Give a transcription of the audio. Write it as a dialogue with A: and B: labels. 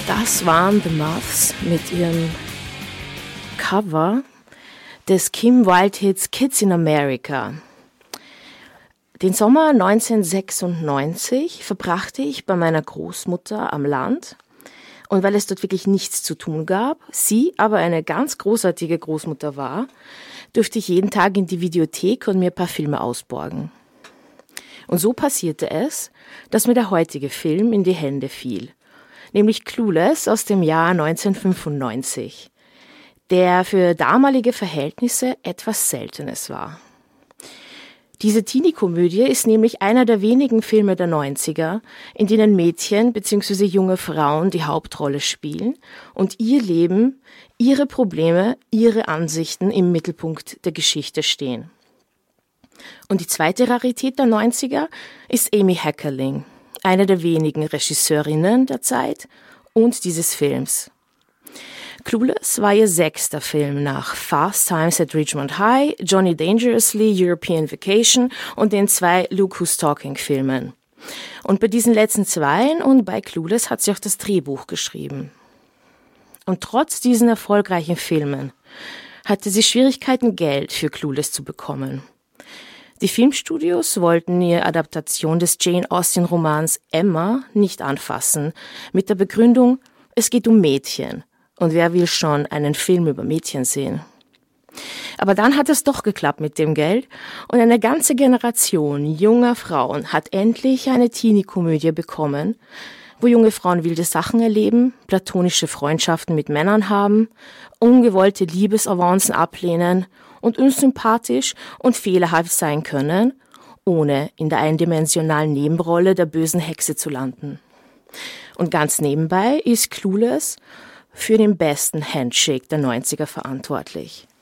A: Das waren The Muffs mit ihrem Cover des Kim Wilde-Hits Kids in America. Den Sommer 1996 verbrachte ich bei meiner Großmutter am Land. Und weil es dort wirklich nichts zu tun gab, sie aber eine ganz großartige Großmutter war, durfte ich jeden Tag in die Videothek und mir ein paar Filme ausborgen. Und so passierte es, dass mir der heutige Film in die Hände fiel, nämlich Clueless aus dem Jahr 1995, der für damalige Verhältnisse etwas Seltenes war. Diese Teenie-Komödie ist nämlich einer der wenigen Filme der 90er, in denen Mädchen bzw. junge Frauen die Hauptrolle spielen und ihr Leben, ihre Probleme, ihre Ansichten im Mittelpunkt der Geschichte stehen. Und die zweite Rarität der 90er ist Amy Heckerling, eine der wenigen Regisseurinnen der Zeit und dieses Films. Clueless war ihr 6. Film nach Fast Times at Ridgemont High, Johnny Dangerously, European Vacation und den 2 Look Who's Talking Filmen. Und bei diesen letzten 2 und bei Clueless hat sie auch das Drehbuch geschrieben. Und trotz diesen erfolgreichen Filmen hatte sie Schwierigkeiten, Geld für Clueless zu bekommen. Die Filmstudios wollten ihre Adaptation des Jane Austen-Romans Emma nicht anfassen, mit der Begründung, es geht um Mädchen. Und wer will schon einen Film über Mädchen sehen? Aber dann hat es doch geklappt mit dem Geld und eine ganze Generation junger Frauen hat endlich eine Teenie-Komödie bekommen, wo junge Frauen wilde Sachen erleben, platonische Freundschaften mit Männern haben, ungewollte Liebesavancen ablehnen und unsympathisch und fehlerhaft sein können, ohne in der eindimensionalen Nebenrolle der bösen Hexe zu landen. Und ganz nebenbei ist Clueless für den besten Handshake der 90er verantwortlich.